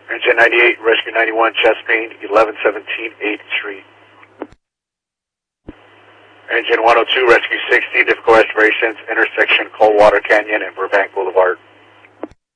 Engine 98, Rescue 91, chest pain, 1117 8th Street. Engine 102, Rescue 60, difficult restorations, intersection Coldwater Canyon and Burbank Boulevard.